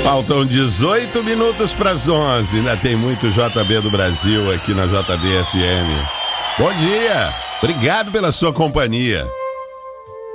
Faltam 18 minutos para as 11. Ainda tem muito JB do Brasil aqui na JB FM. Bom dia. Obrigado pela sua companhia.